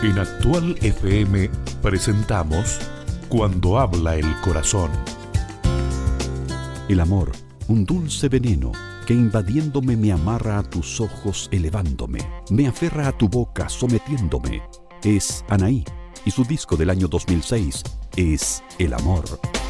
En Actual FM presentamos Cuando habla el corazón. El amor, un dulce veneno que invadiéndome me amarra a tus ojos elevándome, me aferra a tu boca sometiéndome. Es Anaí y su disco del año 2006 es El amor.